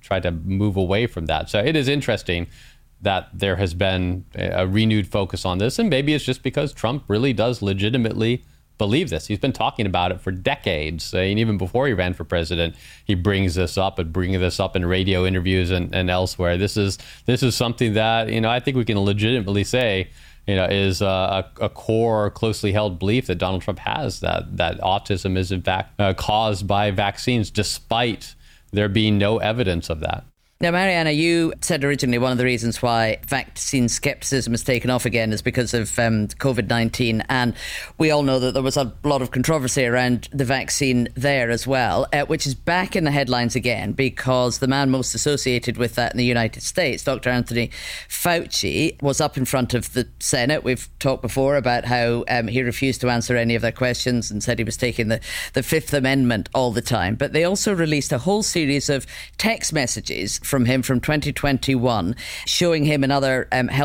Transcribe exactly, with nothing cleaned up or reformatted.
tried to move away from that. So it is interesting that there has been a renewed focus on this. And maybe it's just because Trump really does legitimately believe this. He's been talking about it for decades. And even before he ran for president, he brings this up and bringing this up in radio interviews and, and elsewhere. This is this is something that, you know, I think we can legitimately say, you know, is a, a core, closely held belief that Donald Trump has, that that autism is in fact uh, caused by vaccines, despite there being no evidence of that. Now, Mariana, you said originally one of the reasons why vaccine skepticism has taken off again is because of um, COVID nineteen. And we all know that there was a lot of controversy around the vaccine there as well, uh, which is back in the headlines again because the man most associated with that in the United States, Doctor Anthony Fauci, was up in front of the Senate. We've talked before about how um, he refused to answer any of their questions and said he was taking the, the Fifth Amendment all the time. But they also released a whole series of text messages from him from twenty twenty-one, showing him and other um, health